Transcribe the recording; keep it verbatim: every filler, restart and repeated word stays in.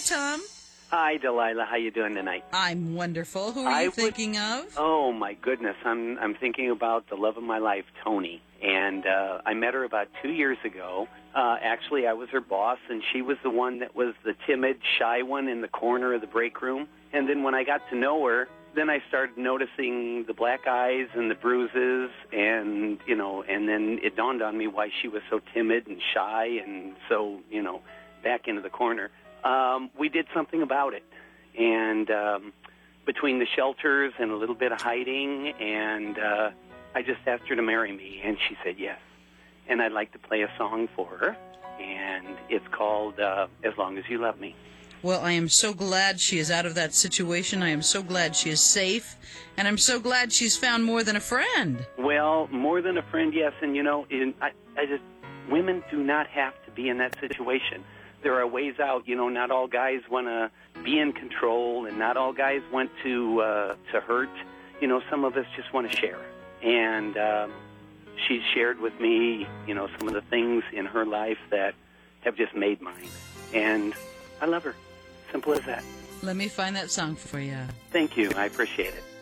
Tom. Hi, Delilah. How you doing tonight? I'm wonderful. Who are I you would- thinking of? Oh my goodness, I'm I'm thinking about the love of my life, Tony, and uh, I met her about two years ago. Uh, actually, I was her boss, and she was the one that was the timid, shy one in the corner of the break room. And then when I got to know her, then I started noticing the black eyes and the bruises, and you know, and then it dawned on me why she was so timid and shy and so you know back into the corner. Um, we did something about it, and um, between the shelters and a little bit of hiding, and uh, I just asked her to marry me, and she said yes. And I'd like to play a song for her, and it's called uh, As Long As You Love Me. Well, I am so glad she is out of that situation. I am so glad she is safe, and I'm so glad she's found more than a friend. Well, more than a friend, yes, and you know, in, I, I just women do not have to be in that situation. There are ways out. You know, not all guys want to be in control, and not all guys want to uh, to hurt. You know, some of us just want to share. And um, she's shared with me, you know, some of the things in her life that have just made mine. And I love her. Simple as that. Let me find that song for you. Thank you. I appreciate it.